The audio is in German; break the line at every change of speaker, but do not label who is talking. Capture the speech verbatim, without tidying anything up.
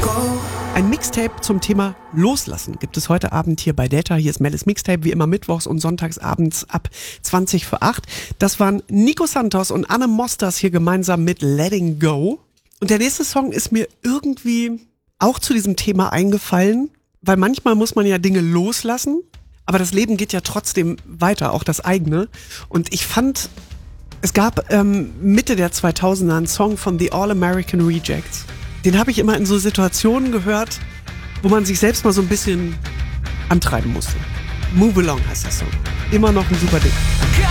Ein Mixtape zum Thema Loslassen gibt es heute Abend hier bei Data. Hier ist Melis Mixtape, wie immer mittwochs und sonntags abends ab zwanzig vor acht. Das waren Nico Santos und Anne Mosters hier gemeinsam mit Letting Go. Und der nächste Song ist mir irgendwie auch zu diesem Thema eingefallen, weil manchmal muss man ja Dinge loslassen, aber das Leben geht ja trotzdem weiter, auch das eigene. Und ich fand, es gab ähm, Mitte der zweitausender einen Song von The All American Rejects. Den habe ich immer in so Situationen gehört, wo man sich selbst mal so ein bisschen antreiben musste. Move Along heißt der Song. Immer noch ein super Ding.